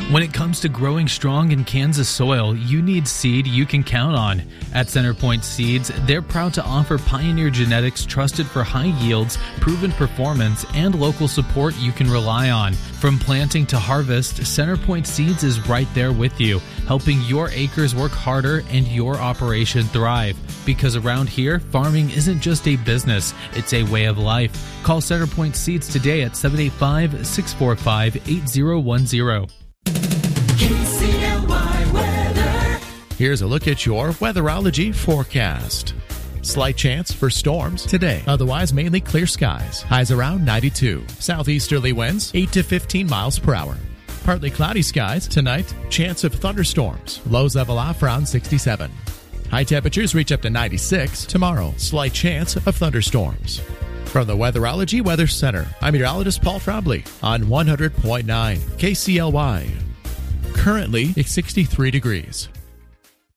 When it comes to growing strong in Kansas soil, you need seed you can count on. At Centerpoint Seeds, they're proud to offer pioneer genetics trusted for high yields, proven performance, and local support you can rely on. From planting to harvest, Centerpoint Seeds is right there with you, helping your acres work harder and your operation thrive. Because around here, farming isn't just a business, it's a way of life. Call Centerpoint Seeds today at 785-645-8010. KCLY weather. Here's a look at your weatherology forecast. Slight chance for storms today. Otherwise, mainly clear skies. Highs around 92. Southeasterly winds 8 to 15 miles per hour. Partly cloudy skies tonight. Chance of thunderstorms. Lows level off around 67. High temperatures reach up to 96 tomorrow. Slight chance of thunderstorms. From the Weatherology Weather Center, I'm meteorologist Paul Frobley on 100.9 KCLY. Currently, it's 63 degrees.